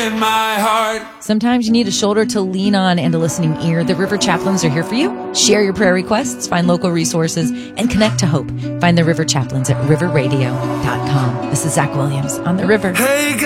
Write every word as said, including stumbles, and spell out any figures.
in my heart. Sometimes you need a shoulder to lean on and a listening ear. The River Chaplains are here for you. Share your prayer requests, find local resources, and connect to hope. Find the River Chaplains at river radio dot com. This is Zach Williams on The River. Hey,